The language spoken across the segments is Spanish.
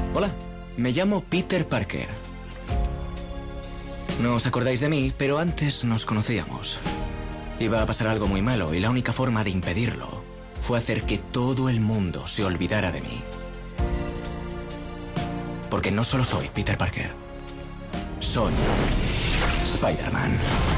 Hola, me llamo Peter Parker. No os acordáis de mí, pero antes nos conocíamos. Iba a pasar algo muy malo y la única forma de impedirlo fue hacer que todo el mundo se olvidara de mí. Porque no solo soy Peter Parker, soy Spider-Man.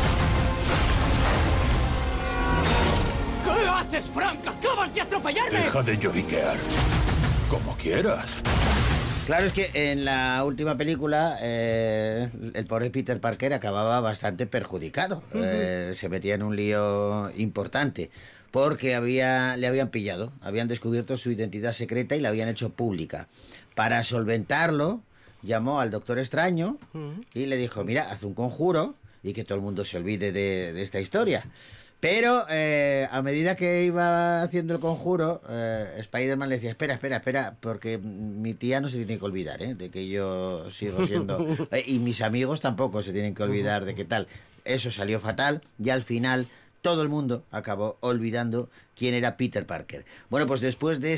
¿Qué haces, Frank? ¡Acabas de atropellarme! Deja de lloriquear. Como quieras. Claro, es que en la última película el pobre Peter Parker acababa bastante perjudicado. Se metía en un lío importante porque le habían pillado, habían descubierto su identidad secreta y la habían hecho pública. Para solventarlo, llamó al Doctor Extraño y le dijo, mira, haz un conjuro y que todo el mundo se olvide de esta historia. Pero a medida que iba haciendo el conjuro, Spider-Man le decía, espera, porque mi tía no se tiene que olvidar, de que yo sigo siendo... y mis amigos tampoco se tienen que olvidar de qué tal. Eso salió fatal y al final todo el mundo acabó olvidando quién era Peter Parker. Bueno, pues después de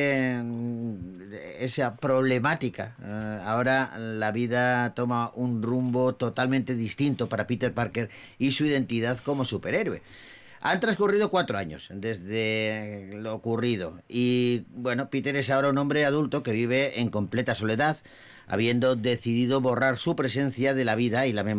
esa problemática, ahora la vida toma un rumbo totalmente distinto para Peter Parker y su identidad como superhéroe. Han transcurrido 4 años desde lo ocurrido y, bueno, Peter es ahora un hombre adulto que vive en completa soledad, habiendo decidido borrar su presencia de la vida y la memoria